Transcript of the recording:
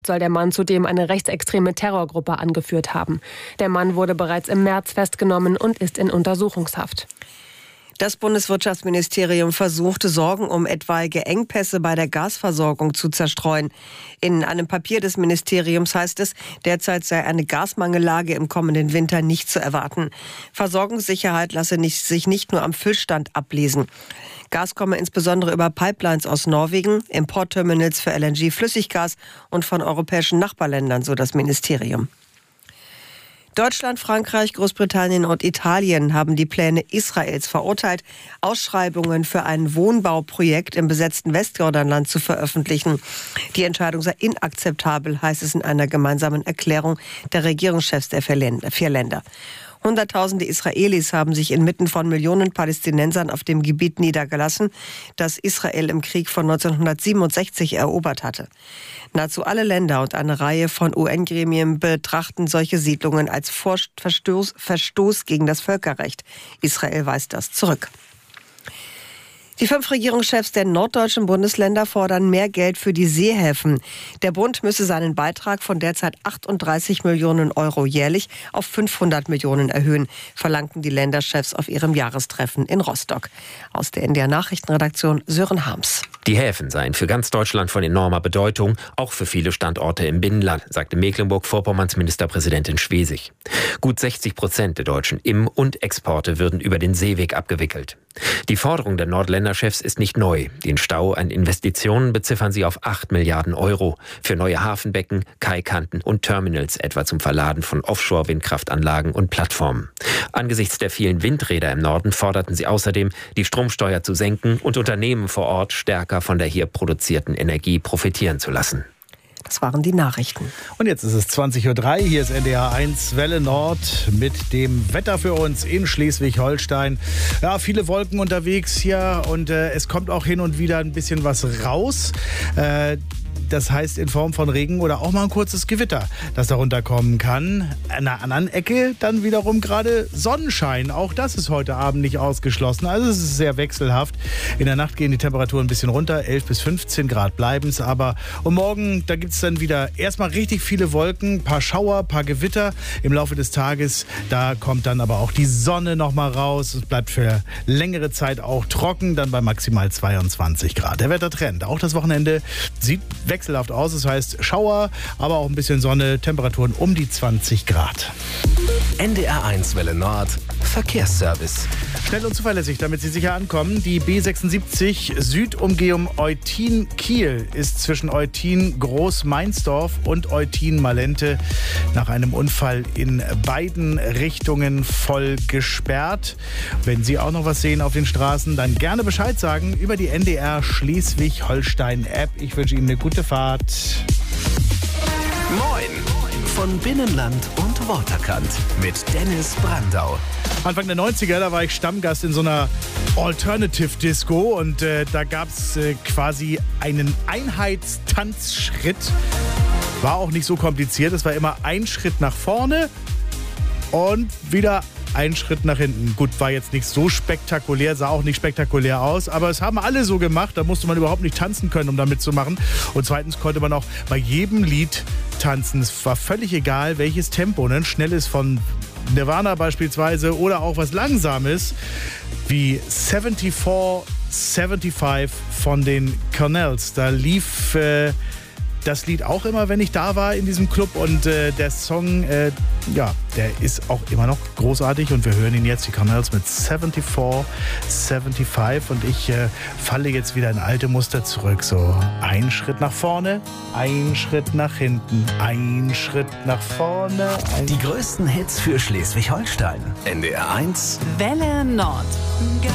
Soll der Mann zudem eine rechtsextreme Terrorgruppe angeführt haben. Der Mann wurde bereits im März festgenommen und ist in Untersuchungshaft. Das Bundeswirtschaftsministerium versuchte, Sorgen um etwaige Engpässe bei der Gasversorgung zu zerstreuen. In einem Papier des Ministeriums heißt es, derzeit sei eine Gasmangellage im kommenden Winter nicht zu erwarten. Versorgungssicherheit lasse sich nicht nur am Füllstand ablesen. Gas komme insbesondere über Pipelines aus Norwegen, Importterminals für LNG-Flüssiggas und von europäischen Nachbarländern, so das Ministerium. Deutschland, Frankreich, Großbritannien und Italien haben die Pläne Israels verurteilt, Ausschreibungen für ein Wohnbauprojekt im besetzten Westjordanland zu veröffentlichen. Die Entscheidung sei inakzeptabel, heißt es in einer gemeinsamen Erklärung der Regierungschefs der vier Länder. Hunderttausende Israelis haben sich inmitten von Millionen Palästinensern auf dem Gebiet niedergelassen, das Israel im Krieg von 1967 erobert hatte. Nahezu alle Länder und eine Reihe von UN-Gremien betrachten solche Siedlungen als Verstoß gegen das Völkerrecht. Israel weist das zurück. Die 5 Regierungschefs der norddeutschen Bundesländer fordern mehr Geld für die Seehäfen. Der Bund müsse seinen Beitrag von derzeit 38 Millionen Euro jährlich auf 500 Millionen erhöhen, verlangten die Länderchefs auf ihrem Jahrestreffen in Rostock. Aus der NDR Nachrichtenredaktion Sören Harms. Die Häfen seien für ganz Deutschland von enormer Bedeutung, auch für viele Standorte im Binnenland, sagte Mecklenburg-Vorpommerns Ministerpräsidentin Schwesig. Gut 60% der deutschen Im- und Exporte würden über den Seeweg abgewickelt. Die Forderung der Nordländerchefs ist nicht neu. Den Stau an Investitionen beziffern sie auf 8 Milliarden Euro für neue Hafenbecken, Kaikanten und Terminals, etwa zum Verladen von Offshore-Windkraftanlagen und Plattformen. Angesichts der vielen Windräder im Norden forderten sie außerdem, die Stromsteuer zu senken und Unternehmen vor Ort stärker von der hier produzierten Energie profitieren zu lassen. Das waren die Nachrichten. Und jetzt ist es 20.03 Uhr. Hier ist NDR 1 Welle Nord mit dem Wetter für uns in Schleswig-Holstein. Ja, viele Wolken unterwegs hier und es kommt auch hin und wieder ein bisschen was raus. Das heißt in Form von Regen oder auch mal ein kurzes Gewitter, das darunter kommen kann. An einer anderen Ecke dann wiederum gerade Sonnenschein. Auch das ist heute Abend nicht ausgeschlossen. Also es ist sehr wechselhaft. In der Nacht gehen die Temperaturen ein bisschen runter. 11 bis 15 Grad bleiben es. Aber und morgen, da gibt es dann wieder erstmal richtig viele Wolken, ein paar Schauer, ein paar Gewitter. Im Laufe des Tages, da kommt dann aber auch die Sonne noch mal raus. Es bleibt für längere Zeit auch trocken, dann bei maximal 22 Grad. Der Wettertrend, auch das Wochenende, sieht wechselhaft aus. Das heißt Schauer, aber auch ein bisschen Sonne, Temperaturen um die 20 Grad. NDR 1 Welle Nord, Verkehrsservice. Schnell und zuverlässig, damit Sie sicher ankommen. Die B76 Südumgehung Eutin-Kiel ist zwischen Eutin-Groß-Meinsdorf und Eutin-Malente nach einem Unfall in beiden Richtungen voll gesperrt. Wenn Sie auch noch was sehen auf den Straßen, dann gerne Bescheid sagen über die NDR Schleswig-Holstein-App. Ich wünsche Ihnen eine gute Fahrt. Moin! Von Binnenland und Waterkant mit Dennis Brandau. Anfang der 90er, da war ich Stammgast in so einer Alternative-Disco und da gab es quasi einen Einheitstanzschritt. War auch nicht so kompliziert, es war immer ein Schritt nach vorne und wieder ein Schritt nach hinten. Gut, war jetzt nicht so spektakulär, sah auch nicht spektakulär aus, aber es haben alle so gemacht, da musste man überhaupt nicht tanzen können, um da mitzumachen. Und zweitens konnte man auch bei jedem Lied tanzen. Es war völlig egal, welches Tempo, ne? Ein schnelles von Nirvana beispielsweise oder auch was Langsames wie 74, 75 von den Cornells. Da lief das Lied auch immer, wenn ich da war in diesem Club und der Song, der ist auch immer noch großartig und wir hören ihn jetzt, die Cornells mit 74, 75 und ich falle jetzt wieder in alte Muster zurück. So ein Schritt nach vorne, ein Schritt nach hinten, ein Schritt nach vorne. Die größten Hits für Schleswig-Holstein. NDR 1 Welle Nord.